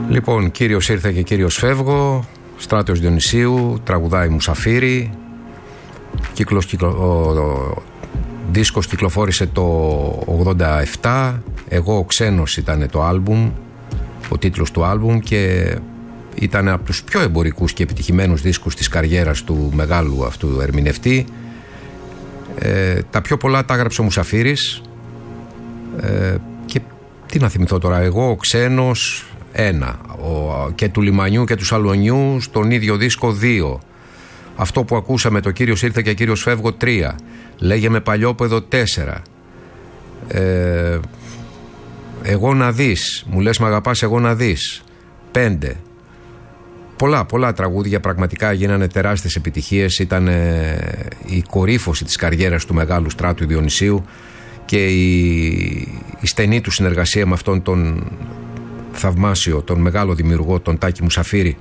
Λοιπόν, κύριος ήρθε και κύριος φεύγω. Στράτος Διονυσίου, τραγουδάει Μουσαφίρι. Ο δίσκος κυκλοφόρησε το 87. Εγώ ο ξένος ήταν το άλμπουμ, ο τίτλος του άλμπουμ, και ήταν από τους πιο εμπορικούς και επιτυχημένους δίσκους της καριέρας του μεγάλου αυτού ερμηνευτή. Τα πιο πολλά τα έγραψε ο Μουσαφίρης. Και τι να θυμηθώ τώρα, εγώ ο ξένος 1, και του Λιμανιού και του Σαλονιού στον ίδιο δίσκο 2. Αυτό που ακούσαμε, το κύριος ήρθε και κύριος φεύγω 3. Λέγε με παλιόπαιδο 4. Εγώ να δεις, μου λες μ' αγαπάς εγώ να δεις 5. Πολλά τραγούδια πραγματικά γίνανε τεράστιες επιτυχίες. Ήταν η κορύφωση της καριέρας του μεγάλου Στράτου Διονυσίου και η στενή του συνεργασία με αυτόν τον θαυμάσιο, τον μεγάλο δημιουργό, τον Τάκη Μουσαφίρη.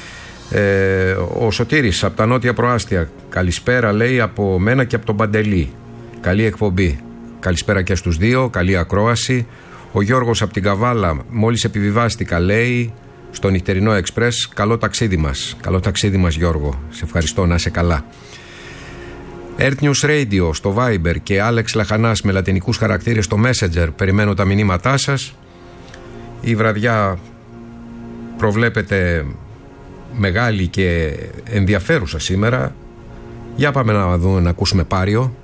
Ο Σωτήρης από τα Νότια Προάστια, καλησπέρα λέει από μένα και από τον Παντελή, καλή εκπομπή. Καλησπέρα και στους δύο, καλή ακρόαση. Ο Γιώργος από την Καβάλα, μόλις επιβιβάστηκα λέει στο νυχτερινό εξπρές, καλό ταξίδι μας Γιώργο, σε ευχαριστώ, να είσαι καλά. Earth News Radio στο Viber και Άλεξ Λαχανάς με λατινικούς χαρακτήρες στο Messenger, περιμένω τα μηνύματά σας. Η βραδιά προβλέπεται μεγάλη και ενδιαφέρουσα σήμερα. Για πάμε να ακούσουμε Πάριο.